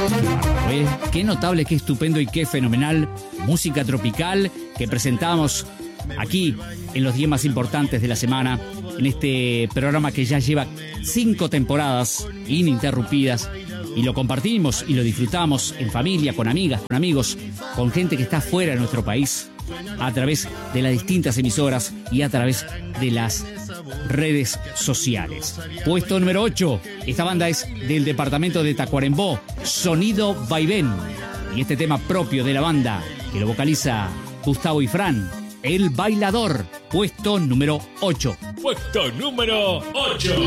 Qué notable, qué estupendo y qué fenomenal música tropical que presentamos aquí en los días más importantes de la semana, en este programa que ya lleva 5 temporadas ininterrumpidas, y lo compartimos y lo disfrutamos en familia, con amigas, con amigos, con gente que está fuera de nuestro país, a través de las distintas emisoras y a través de las redes sociales. Puesto número 8, esta banda es del departamento de Tacuarembó, Sonido Vaivén, y este tema propio de la banda, que lo vocaliza Gustavo y Fran, El Bailador. Puesto número 8. Puesto número 8.